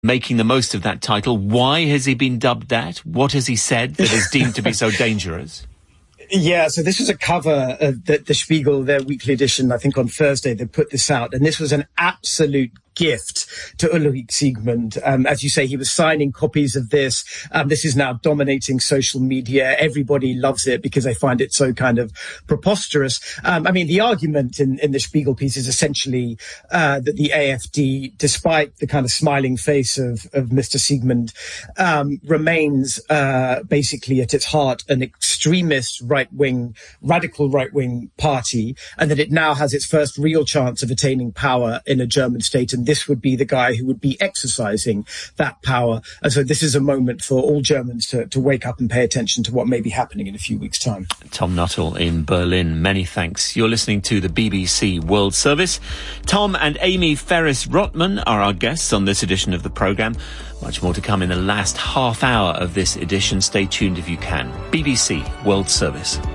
making the most of that title. Why has he been dubbed that? What has he said that is deemed to be so dangerous? Yeah, so this was a cover of the Spiegel, their weekly edition. I think on Thursday they put this out, and this was an absolute gift to Ulrich Siegmund. As you say, he was signing copies of this. This is now dominating social media. Everybody loves it because they find it so kind of preposterous. I mean, the argument in the Spiegel piece is essentially that the AfD, despite the kind of smiling face of Mr. Siegmund, remains basically at its heart an extremist radical right-wing party, and that it now has its first real chance of attaining power in a German state. And this would be the guy who would be exercising that power. And so this is a moment for all Germans to wake up and pay attention to what may be happening in a few weeks' time. Tom Nuttall in Berlin, many thanks. You're listening to the BBC World Service. Tom and Amy Ferris-Rotman are our guests on this edition of the programme. Much more to come in the last half hour of this edition. Stay tuned if you can. BBC World Service.